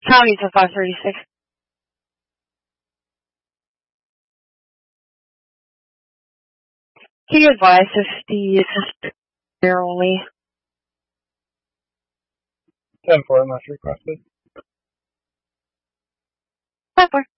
County to 536. Can you advise if the assistant there only? 10-4, unless requested. 10-4.